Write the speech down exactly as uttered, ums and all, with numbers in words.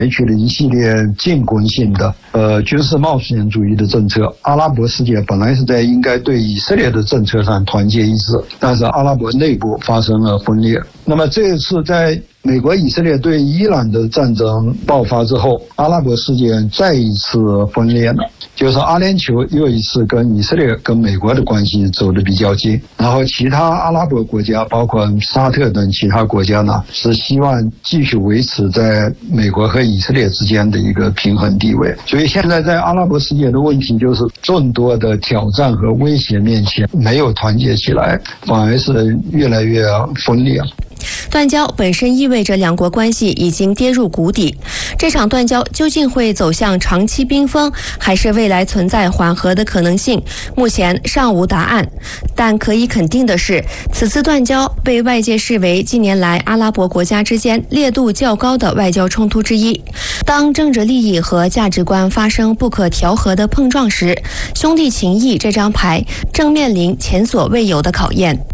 采取了一系列进攻性的呃军事冒险主义的政策。阿拉伯世界本来是在应该对以色列的政策上团结一致，但是阿拉伯内部发生了分裂。那么这一次在美国以色列对伊朗的战争爆发之后，阿拉伯世界再一次分裂了，就是阿联酋又一次跟以色列跟美国的关系走得比较近，然后其他阿拉伯国家包括沙特等其他国家呢，是希望继续维持在美国和以色列之间的一个平衡地位。所以现在在阿拉伯世界的问题就是众多的挑战和威胁面前没有团结起来，反而是越来越分裂。 断交本身意味着两国关系已经跌入谷底，这场断交究竟会走向长期冰封，还是未来存在缓和的可能性，目前尚无答案。但可以肯定的是，此次断交被外界视为近年来阿拉伯国家之间烈度较高的外交冲突之一。当政治利益和价值观发生不可调和的碰撞时，兄弟情谊这张牌正面临前所未有的考验。